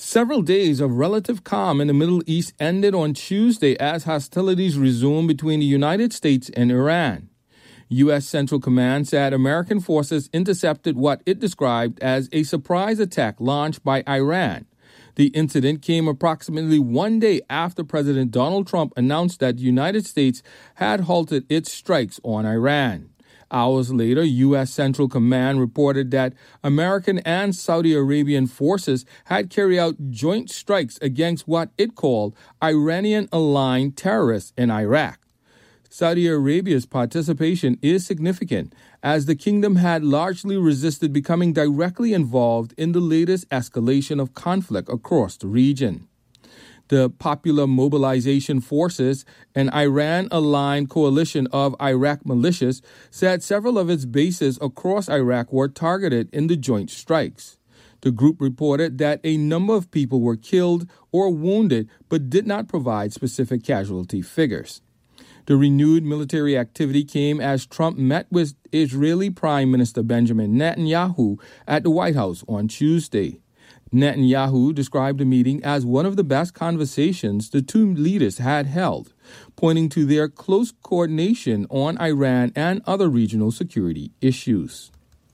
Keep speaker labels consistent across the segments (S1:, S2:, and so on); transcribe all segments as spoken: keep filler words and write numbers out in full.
S1: Several days of relative calm in the Middle East ended on Tuesday as hostilities resumed between the United States and Iran. U S. Central Command said American forces intercepted what it described as a surprise attack launched by Iran. The incident came approximately one day after President Donald Trump announced that the United States had halted its strikes on Iran. Hours later, U S. Central Command reported that American and Saudi Arabian forces had carried out joint strikes against what it called Iranian-aligned terrorists in Iraq. Saudi Arabia's participation is significant, as the kingdom had largely resisted becoming directly involved in the latest escalation of conflict across the region. The Popular Mobilization Forces, an Iran-aligned coalition of Iraq militias, said several of its bases across Iraq were targeted in the joint strikes. The group reported that a number of people were killed or wounded, but did not provide specific casualty figures. The renewed military activity came as Trump met with Israeli Prime Minister Benjamin Netanyahu at the White House on Tuesday. Netanyahu described the meeting as one of the best conversations the two leaders had held, pointing to their close coordination on Iran and other regional security issues.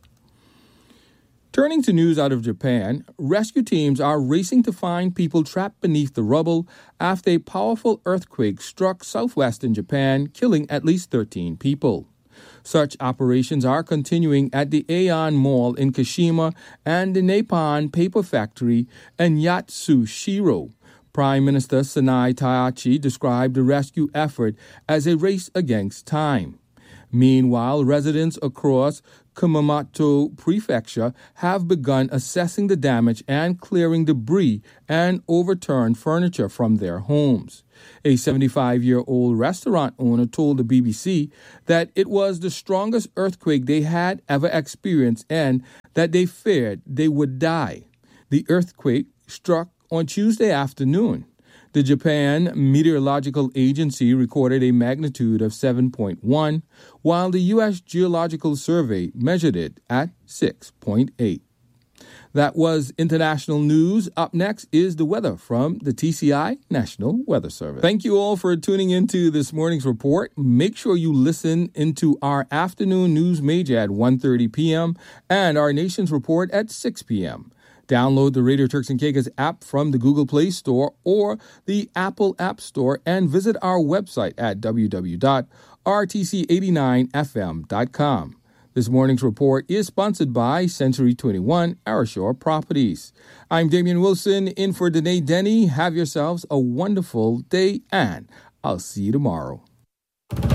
S1: Turning to news out of Japan, rescue teams are racing to find people trapped beneath the rubble after a powerful earthquake struck southwestern Japan, killing at least thirteen people. Such operations are continuing at the Aeon Mall in Kashima and the Nippon Paper Factory in Yatsushiro. Prime Minister Sanai Taichi described the rescue effort as a race against time. Meanwhile, residents across Kumamoto Prefecture have begun assessing the damage and clearing debris and overturned furniture from their homes. A seventy-five-year-old restaurant owner told the B B C that it was the strongest earthquake they had ever experienced and that they feared they would die. The earthquake struck on Tuesday afternoon. The Japan Meteorological Agency recorded a magnitude of seven point one, while the U S. Geological Survey measured it at six point eight. That was international news. Up next is the weather from the T C I National Weather Service. Thank you all for tuning into this morning's report. Make sure you listen into our afternoon news major at one thirty p.m. and our nation's report at six p.m. Download the Radio Turks and Caicos app from the Google Play Store or the Apple App Store and visit our website at w w w dot r t c eight nine f m dot com. This morning's report is sponsored by Century twenty-one Arashore Properties. I'm Damian Wilson in for Danae Denny. Have yourselves a wonderful day and I'll see you tomorrow.